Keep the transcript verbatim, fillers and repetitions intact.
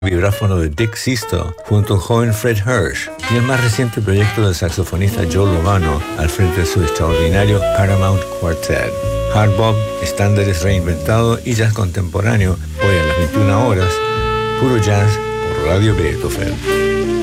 vibráfono de Dick Sisto junto al joven Fred Hirsch y el más reciente proyecto del saxofonista Joe Lovano al frente de su extraordinario Paramount Quartet. Hard bop, estándares reinventados y jazz contemporáneo, hoy a las veintiuna horas, puro jazz por Radio Beethoven.